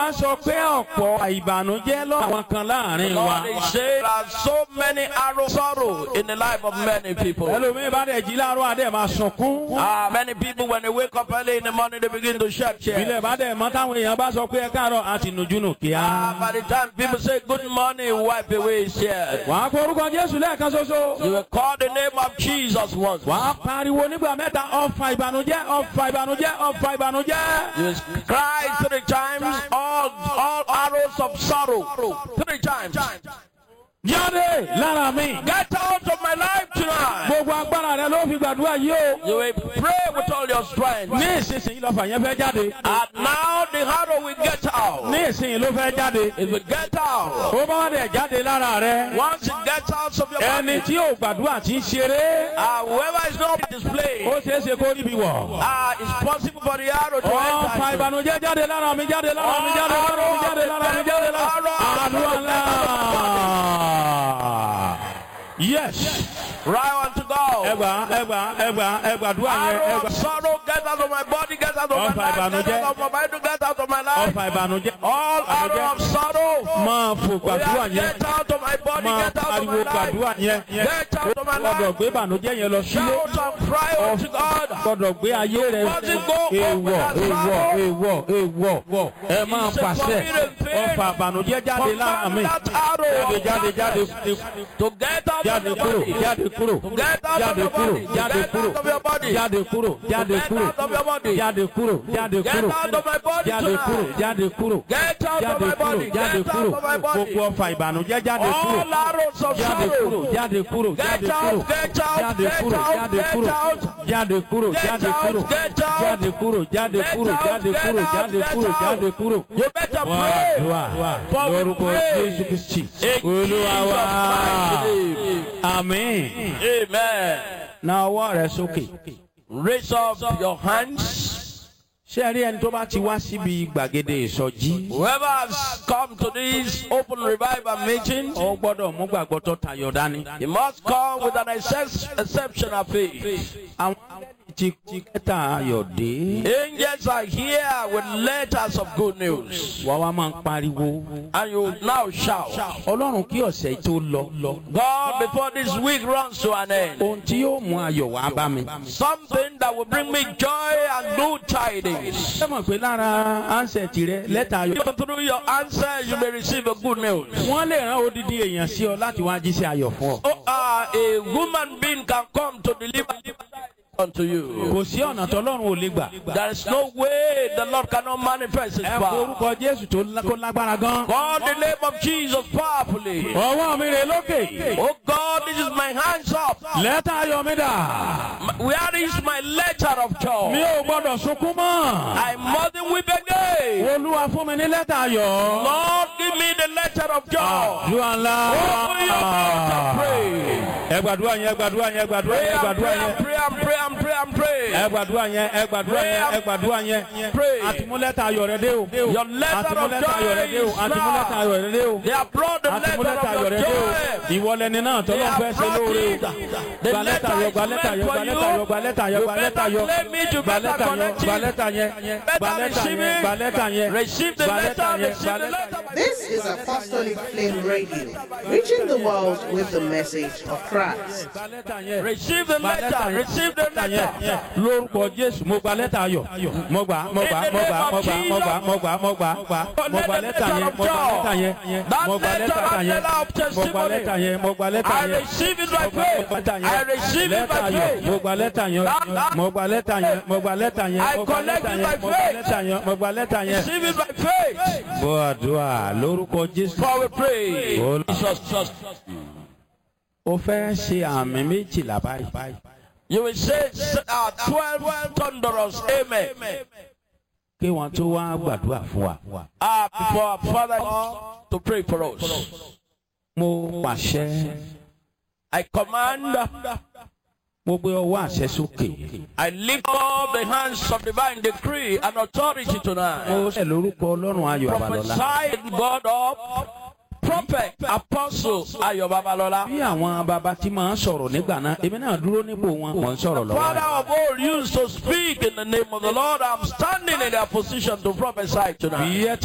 Olúwa sọ pé ọ̀pọ̀ ìbànújẹ́ ló àwọn kan láàrin wa. Lord, He said there are so many arrows of sorrow in the life of many people. Ẹlòmíì bá dẹ̀ jí láàárọ̀ adé máa sunkún. Many people, when they wake up early in the morning, they begin to shed tears. Ilé bá dẹ̀ mọ́ táwọn èèyàn bá sọ pé ẹ káàárọ̀ àti nùjúnù kíá. By the time people say good morning, wipe away his tears. Wàá kó orúkọ Jésù lẹ́ẹ̀kan ṣoṣo. You will call the name of Jesus once. Wàá pariwo nígbà mẹ́ta ọ̀fà ìbànújẹ́ ọ̀fà ìbànújẹ́ ọ̀fà ìbànújẹ́. You cry 3 times, all arrows of sorrow. 3 times. Jáde lára mi. Get out of my life tonight. Gbogbo agbára rẹ ló fi gbàdúrà yìí o. You will pray with all your strength. Ní ìsinsìnyí lọ́fà yẹn fẹ́ jáde. And now the arrow will get out. Ní ìsinsìnyí ló fẹ́ jáde. It will get out. Ó bá wá dẹ̀ jáde lára rẹ. Once it gets out of your body, Ẹni tí ò gbàdúrà tí ń ṣeré. whoever is not displayed, Ó ṣeé ṣe kó ríbi wọ̀. it's possible for the arrow to Ọ̀fà enter. ìbànújẹ́ jáde lára mi jáde lára mi jáde lára mi jáde lára mi jáde lára. Àdúrà ńlá. Yes. Right on to go. Ẹgbàdúrà yẹn. Arrow of sorrow, get out of my body, get out of my life, get out of my mind, get out of my life. Ọ̀fà ìbànújẹ́. All arrow of sorrow, Máa fò gbàdúrà yẹn. get out of my body, Máa get out of my pariwo gbàdúrà life. yẹn. Get out of my Gbọ́dọ̀ life. gbé ìbànújẹ́ yẹn lọ sílé. Shout and cry unto God. Gbọ́dọ̀ gbé ayé rẹ̀. Èèwọ̀. Ẹ máa pàṣẹ. Ọ̀fà ìbànújẹ́ jáde lára mi. Jáde. To get out of Jáde your kúrò. body. Jáde kúrò. Get out of your body. Jáde kúrò. Get out of your body. Jáde kúrò. Jáde Get kúrò. out of your body. Jáde kúrò. Jáde Get kúrò. out of my body Jáde kúrò. tonight. Jáde kúrò. Get out of Jáde my kúrò. body. Jáde Get kúrò. out of my body. Gbogbo ọ̀fà ìbànújẹ́ jáde kúrò. All arrows of Jáde kúrò. sorrow. Jáde kúrò. Get Jáde out, kúrò. get out, Jáde get kúrò. out, Jáde get kúrò. out. Jáde kúrò. Get Jáde out, kúrò. get out. Jáde kúrò. Jáde Get kúrò. out, Jáde get kúrò. out, Jáde get kúrò. out. Jáde kúrò. You better pray. For we Lórúkọ pray. Jésù Kristi. In Olúwa wa. Jesus' mighty name. Àmín. Amen. Na ọwọ́ rẹ sókè. Raise up your hands. Ṣé ẹ rí ẹni tó bá ti wá síbi gbàgede ìsọjí? Whoever has come to this open revival meeting, Ó gbọ́dọ̀ mú gbàgbọ́ tó tayọ dání. he must come with an exceptional faith. Àwọn ti kẹta ayọ̀ dé. Angels are here with letters of good news. Wàá wá máa ń pariwo. And you now shout, Ọlọ́run kí ọ̀sẹ̀ tó lọ. God, before this week runs to an end, Ohun tí yóò mú ayọ̀ wá bá mi. something that will bring me joy and good tidings. Ṣé mọ̀ pé lára ánsẹ̀tì rẹ lẹ́tà ayọ̀? Even through your answer, you may receive a good news. Wọ́n lè rán odidi èèyàn sí ọ láti wá jíṣẹ́ ayọ̀ fún ọ. A woman being can come to deliver unto you. Kò sí ọ̀nà tọ́lọ́run ò lè gbà. There is no way the Lord cannot manifest His Ẹ power. forúkọ Jésù tó lágbára gan. Call the name of Jesus powerfully. Ọwọ́ mi rè lókè. Oh God, this is my hands up. Lẹ́tà ayọ̀ mi dà. Where is my letter of Mi joy? ò gbọ́dọ̀ sunkún mọ́. I mustn't weep again. Olúwa fún mi ní lẹ́tà ayọ̀. Lord, give me the letter of joy. Àdúrà ńlá. Open your mouth and pray. Ẹ gbàdúrà yẹn, ẹ gbàdúrà yẹn, ẹ gbàdúrà Pray yẹn, ẹ and gbàdúrà pray yẹn. and pray and pray and pray and pray. Ẹ gbàdúrà yẹn, ẹ gbàdúrà yẹn, ẹ gbàdúrà yẹn. Pray. Àtìmúlẹ́tà ayọ̀ rẹ dé o. Your letter of Àtìmúlẹ́tà ayọ̀ rẹ dé o. joy is Àtìmúlẹ́tà now. ayọ̀ rẹ dé o. They have brought the letter Àtìmúlẹ́tà of ayọ̀ your rẹ dé o. joy. Ìwọlẹ́ni náà They tọ́lọ́ have fẹ́ ṣe brought lóore. it. The Gba lẹ́tà letter ayọ̀, is gba lẹ́tà meant ayọ̀, for gba you. lẹ́tà ayọ̀, gba lẹ́tà ayọ̀, You gba lẹ́tà better ayọ̀. claim it, you Gba better lẹ́tà ayọ̀, connect gba it. lẹ́tà yẹn. Gba Better lẹ́tà receive yẹn, it. gba lẹ́tà yẹn. Receive the Gba letter, lẹ́tà yẹn, receive gba the lẹ́tà letter. This is Apostolic Flame Radio, reaching the world with the message of Christ. Gba lẹ́tà yẹn. Receive the Gba lẹ́tà letter, yẹn. receive the letter. Lórúkọ Jésù, mo gba lẹ́tà ayọ̀. Mo gbà, mo gbà, mo gbà, mo gbà, mo gbà, mo gbà, mo gbà, mo gbà. Mo gba lẹ́tà yẹn, mo gba lẹ́tà yẹn. Mo gba lẹ́tà yẹn. Mo gba lẹ́tà yẹn, mo gba lẹ́tà I yẹn. receive it by faith. I receive it by faith. Mo gba lẹ́tà yẹn. Mo gba lẹ́tà yẹn. Mo gba lẹ́tà yẹn. I Mo gba collect lẹ́tà it yẹn. by Mo gba faith. lẹ́tà yẹn. Mo gba lẹ́tà yẹn. Receive it by faith. Gbọ́ àdúrà lórúkọ Jésù. For we pray. Jesus. O fẹ́ ṣe àmì méjìlá báyìí. You will say 12 thunderous amen. Kí wọ́n tó wá gbàdúrà fún wa. Before our Father to pray for us. Mo pàṣẹ. I command, Mo gbé ọwọ́ àṣẹ sókè. I lift up the hands of divine decree and authority tonight. Mo ṣe lórúkọ Ọlọ́run Ayọ̀ Babalọ́lá. Prophesy God up. Prophet, apostle Ayọ̀ Babalọ́lá. Bí àwọn bàbá tí máa ń sọ̀rọ̀ nígbà náà, èmi náà dúró nípò wọn, mò ń sọ̀rọ̀ lọ́wọ́. Father of all used to speak in the name of the Lord. I'm standing in their position to prophesy tonight.